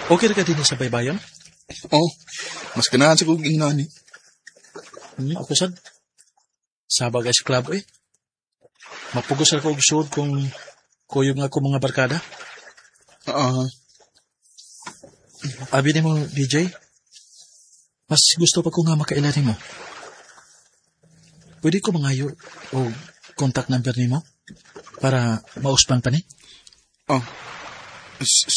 Okay ra ka din sa baybayon? Oh, mas ganahan sa kong ingani. Ako sad. Sabag ay sa club eh. Mapugos ra ko og suod kung kuyog nga ako mga barkada. Ah, Abi ni mo, DJ, mas gusto pa ko nga makailari mo. Pwede ko mangayo o contact number ni mo para mauspan pa ni? oh,